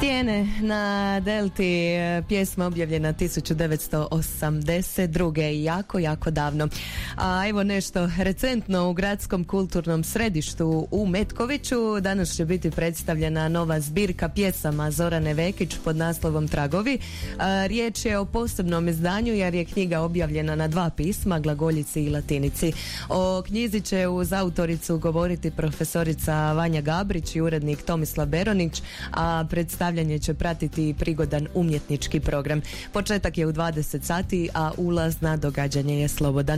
Stijene na Delti, pjesma objavljena 1982. jako, jako davno. A evo nešto recentno u Gradskom kulturnom središtu u Metkoviću. Danas će biti predstavljena nova zbirka pjesama Zorane Vekić pod naslovom Tragovi. Riječ je o posebnom izdanju jer je knjiga objavljena na 2 pisma, glagoljici i latinici. O knjizi će uz autoricu govoriti profesorica Vanja Gabrić i urednik Tomislav Beronić, a predstavljanje će pratiti prigodan umjetnički program. Početak je u 20 sati, a ulaz na događanje je slobodan.